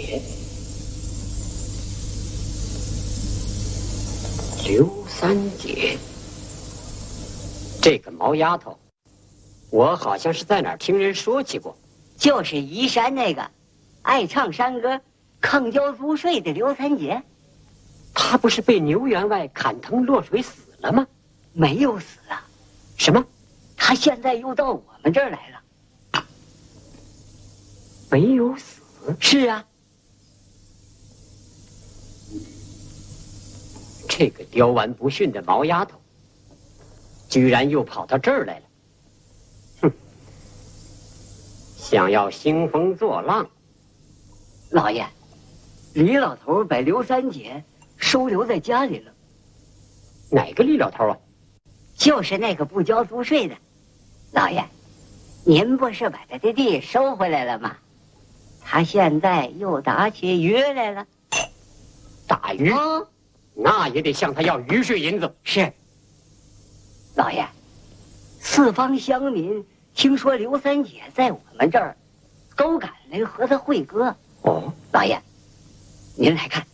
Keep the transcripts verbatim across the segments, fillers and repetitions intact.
姐，刘三姐，这个毛丫头，我好像是在哪儿听人说起过。 就是宜山那个，爱唱山歌、抗交租税的刘三姐。 她不是被牛员外砍藤落水死了吗？ 没有死啊。 什么？ 她现在又到我们这儿来了。 没有死？ 是啊。 这个刁顽不驯的毛丫头，居然又跑到这儿来了。哼，想要兴风作浪。 老爷，李老头把刘三姐收留在家里了。 哪个李老头啊？ 就是那个不交租税的。老爷，您不是把他的地收回来了吗？他现在又打起鱼来了。 打鱼？ 哦， 那也得向他要鱼税银子。 是。老爷，四方乡民听说刘三姐在我们这儿，都赶来和他会歌。 哦， 老爷，您来看。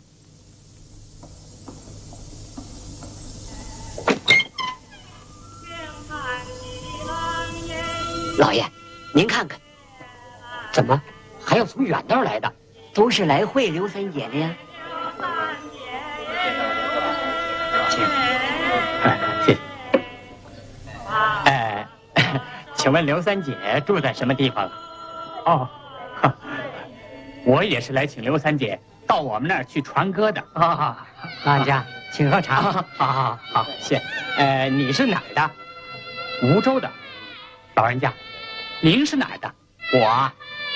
老爷，您看看， 怎么还要从远道来的？ 都是来会刘三姐的呀。 请，谢谢。哎，请问刘三姐住在什么地方？哦，我也是来请刘三姐到我们那儿去传歌的。 啊，老人家，请喝茶。 好好好，谢。呃，你是哪儿的？梧州的。老人家，您是哪儿的？我